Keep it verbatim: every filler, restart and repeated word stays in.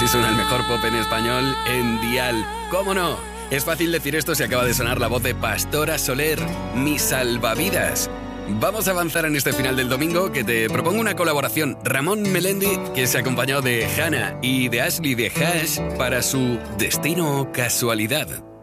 Así suena el mejor pop en español en Dial. ¿Cómo no? Es fácil decir esto si acaba de sonar la voz de Pastora Soler, Mi Salvavidas. Vamos a avanzar en este final del domingo, que te propongo una colaboración. Ramón Melendi, que se acompañó de Hannah y de Ashley de Hash para su Destino Casualidad.